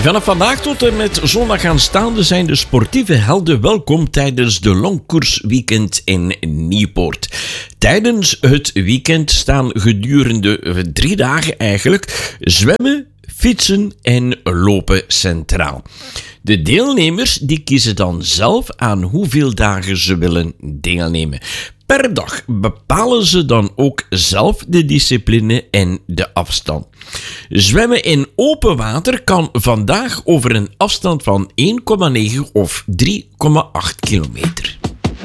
Vanaf vandaag tot en met zondag aanstaande zijn de sportieve helden welkom tijdens de Longkoersweekend in Nieuwpoort. Tijdens het weekend staan gedurende 3 dagen eigenlijk zwemmen, fietsen en lopen centraal. De deelnemers die kiezen dan zelf aan hoeveel dagen ze willen deelnemen. Per dag bepalen ze dan ook zelf de discipline en de afstand. Zwemmen in open water kan vandaag over een afstand van 1,9 of 3,8 kilometer.